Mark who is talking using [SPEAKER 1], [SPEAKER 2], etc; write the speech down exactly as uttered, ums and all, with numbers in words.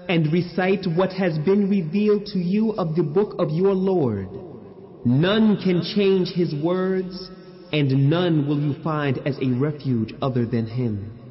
[SPEAKER 1] and recite what has been revealed to you of the book of your Lord. None can change his words, and none will you find as a refuge other than him.